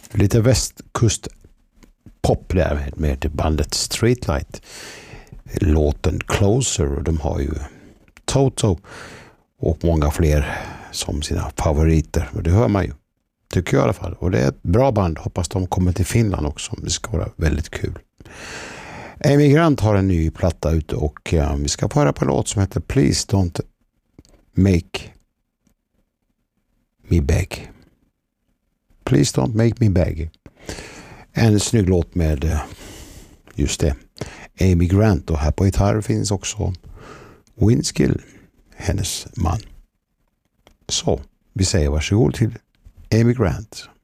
Lite västkust pop där med bandet Streetlight. Låten Closer, och de har ju Toto och många fler som sina favoriter. Och det hör man ju, tycker jag i alla fall. Och det är ett bra band. Hoppas de kommer till Finland också. Det ska vara väldigt kul. Amy Grant har en ny platta ute och vi ska få höra på en låt som heter Please Don't Make Me Beg. Please Don't Make Me Beg. En snygg låt med just det, Amy Grant, och här på gitarr finns också Winskill, hennes man. Så, vi säger varsågod till Amy Grant.